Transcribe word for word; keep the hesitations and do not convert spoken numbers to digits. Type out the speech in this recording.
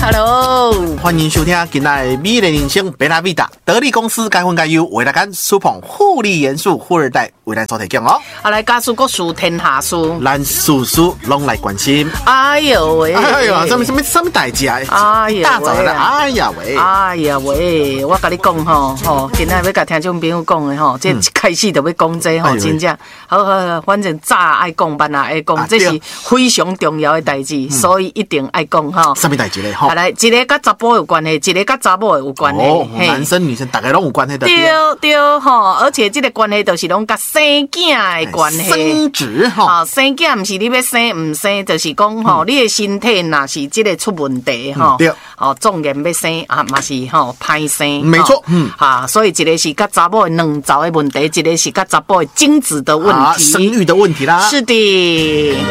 Hello， 欢迎收听今仔的美丽人生贝拉维达得力公司该分该优为大家苏捧互利元素富二代为咱所提供哦。 好来，家事国事天下事， 咱事事拢来关心。 哎呦喂， 哎呦，什么什么什么代志啊？ 哎呀， 大早的，哎呀喂， 哎呀喂，我跟你讲吼吼，今仔要甲听众朋友讲的吼，这一开始就要讲这吼，真正好好，反正早爱讲，晚也爱讲，这是非常重要的代志，所以一定爱讲吼。 什么代志咧？吼， 来，一个甲查甫有关系，一个甲查某有关系。 哦，男生女生大家拢有关系的。 对对吼，而且这个关系就是拢甲生囝的关系。 生殖吼， 啊，生囝不是你要生唔生，就是讲吼，你的身体若是这个出问题吼， 对， 哦，纵然要生啊，嘛是吼歹生。 没错，嗯， 啊，所以一个是甲查某的卵巢的问题，一个是甲查甫的精子的问题， 生育的问题啦。 是的。